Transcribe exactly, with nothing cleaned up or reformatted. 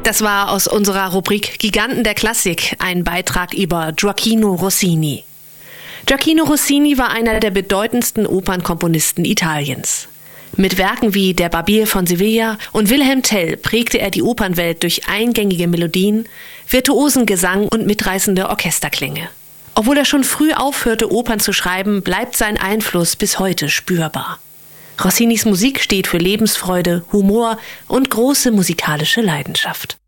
Das war aus unserer Rubrik Giganten der Klassik ein Beitrag über Gioachino Rossini. Gioachino Rossini war einer der bedeutendsten Opernkomponisten Italiens. Mit Werken wie Der Barbier von Sevilla und Wilhelm Tell prägte er die Opernwelt durch eingängige Melodien, virtuosen Gesang und mitreißende Orchesterklänge. Obwohl er schon früh aufhörte, Opern zu schreiben, bleibt sein Einfluss bis heute spürbar. Rossinis Musik steht für Lebensfreude, Humor und große musikalische Leidenschaft.